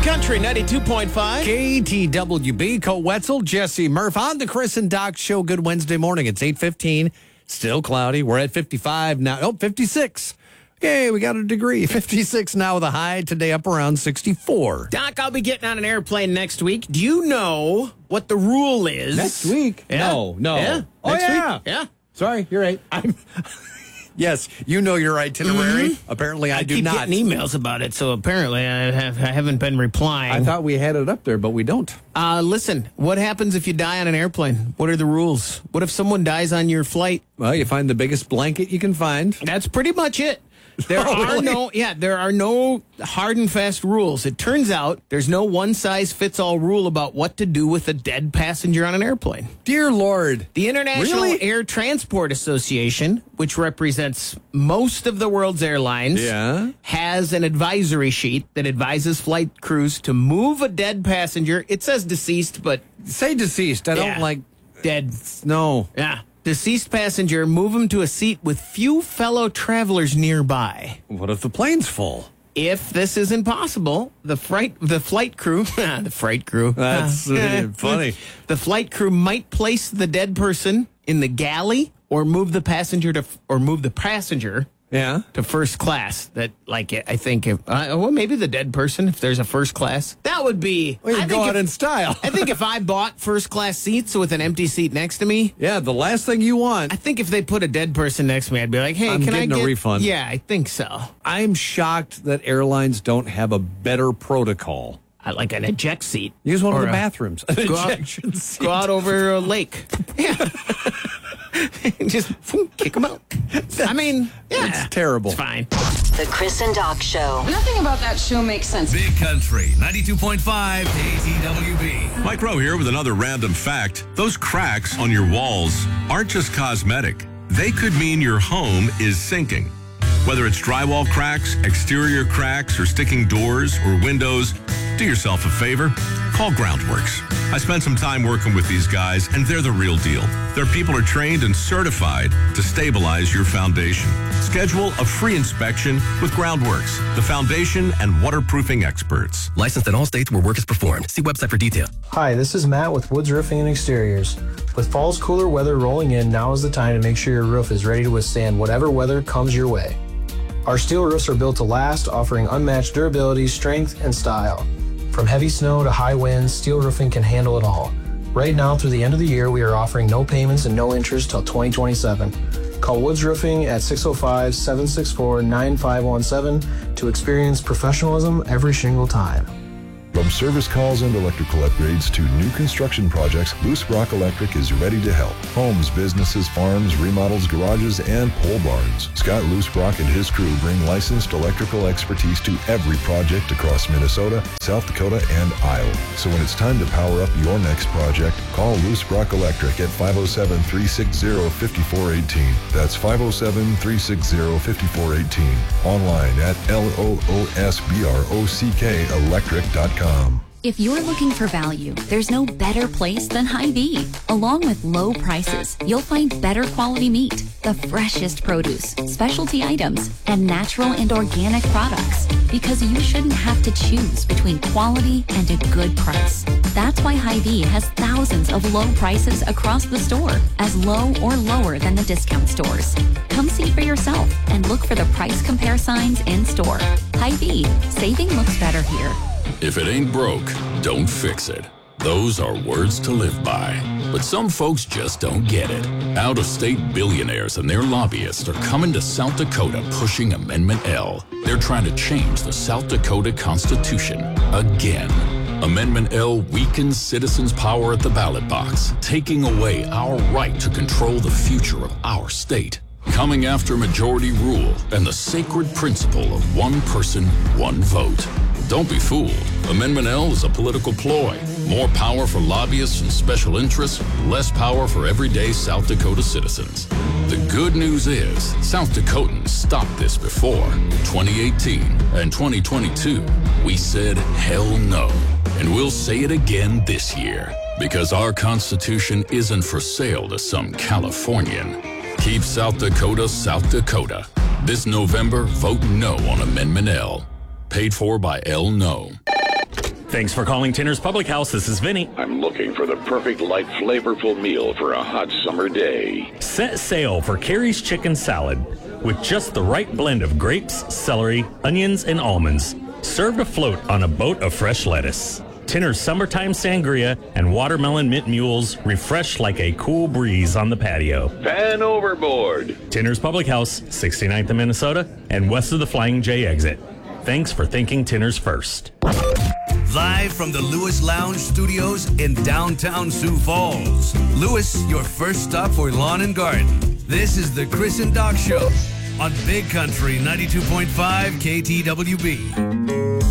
Country 92.5. KTWB, Coe Wetzel, Jesse Murph on the Chris and Doc Show. Good Wednesday morning. It's 8:15. Still cloudy. We're at 55 now. Oh, 56. Okay, we got a degree. 56 now with a high today up around 64. Doc, I'll be getting on an airplane next week. Do you know what the rule is? Next week? Yeah. No. Yeah. Oh, Next yeah. week? Yeah. Sorry, you're right. Yes, you know your itinerary. Apparently, I do keep not. getting emails about it, so apparently I haven't been replying. I thought we had it up there, but we don't. Listen, what happens if you die on an airplane? What are the rules? What if someone dies on your flight? Well, you find the biggest blanket you can find. That's pretty much it. There really? there are no hard and fast rules. It turns out there's no one size fits all rule about what to do with a dead passenger on an airplane. Dear Lord. The International Really? Air Transport Association, which represents most of the world's airlines, has an advisory sheet that advises flight crews to move a dead passenger. It says deceased, but Say deceased. I don't like dead. No. Yeah. Deceased passenger, move him to a seat with few fellow travelers nearby. What if the plane's full? If this isn't possible, the flight crew, the freight crew. That's funny. The flight crew might place the dead person in the galley or move the passenger Yeah. to first class. That, like, I think, well, maybe the dead person, if there's a first class. That would be... Well, you go out in style. I think if I bought first class seats with an empty seat next to me, Yeah, the last thing you want. I think if they put a dead person next to me, I'd be like, hey, I'm can I getting get a refund. Yeah, I think so. I'm shocked that airlines don't have a better protocol. I like an eject seat. Use one of Or the a- bathrooms. An Go out, ejection seat. go out over a lake. Yeah. Just kick them out. I mean, yeah. It's terrible. It's fine. The Chris and Doc Show. Nothing about that show makes sense. Big Country 92.5 KTWB. Mike Rowe here with another random fact. Those cracks on your walls aren't just cosmetic. They could mean your home is sinking. Whether it's drywall cracks, exterior cracks, or sticking doors or windows, do yourself a favor. Call Groundworks. I spent some time working with these guys, and they're the real deal. Their people are trained and certified to stabilize your foundation. Schedule a free inspection with Groundworks, the foundation and waterproofing experts. Licensed in all states where work is performed. See website for details. Hi, this is Matt with Woods Roofing and Exteriors. With fall's cooler weather rolling in, now is the time to make sure your roof is ready to withstand whatever weather comes your way. Our steel roofs are built to last, offering unmatched durability, strength, and style. From heavy snow to high winds, steel roofing can handle it all. Right now, through the end of the year, we are offering no payments and no interest till 2027. Call Woods Roofing at 605-764-9517 to experience professionalism every single time. From service calls and electrical upgrades to new construction projects, Loose Rock Electric is ready to help. Homes, businesses, farms, remodels, garages, and pole barns. Scott Loose Rock and his crew bring licensed electrical expertise to every project across Minnesota, South Dakota, and Iowa. So when it's time to power up your next project, call Loose Rock Electric at 507-360-5418. That's 507-360-5418. Online at loosbrock.electric.com. If you're looking for value, there's no better place than Hy-Vee. Along with low prices, you'll find better quality meat, the freshest produce, specialty items, and natural and organic products. Because you shouldn't have to choose between quality and a good price. That's why Hy-Vee has thousands of low prices across the store, as low or lower than the discount stores. Come see for yourself and look for the price compare signs in store. Hy-Vee, saving looks better here. If it ain't broke, don't fix it. Those are words to live by. But some folks just don't get it. Out-of-state billionaires and their lobbyists are coming to South Dakota pushing Amendment L. They're trying to change the South Dakota Constitution again. Amendment L weakens citizens' power at the ballot box, taking away our right to control the future of our state. Coming after majority rule and the sacred principle of one person, one vote. Don't be fooled. Amendment L is a political ploy. More power for lobbyists and special interests, less power for everyday South Dakota citizens. The good news is, South Dakotans stopped this before. 2018 and 2022, we said hell no. And we'll say it again this year. Because our Constitution isn't for sale to some Californian. Keep South Dakota, South Dakota. This November, vote no on Amendment L. Paid for by L No. Thanks for calling Tinner's Public House. This is Vinny. I'm looking for the perfect light, flavorful meal for a hot summer day. Set sail for Carrie's Chicken Salad with just the right blend of grapes, celery, onions, and almonds. Served afloat on a boat of fresh lettuce. Tinner's Summertime Sangria and Watermelon Mint Mules refresh like a cool breeze on the patio. Pan overboard. Tinner's Public House, 69th in Minnesota and west of the Flying J exit. Thanks for thinking Tinner's first. Live from the Lewis Lounge Studios in downtown Sioux Falls. Lewis, your first stop for lawn and garden. This is the Chris and Doc Show on Big Country 92.5 KTWB.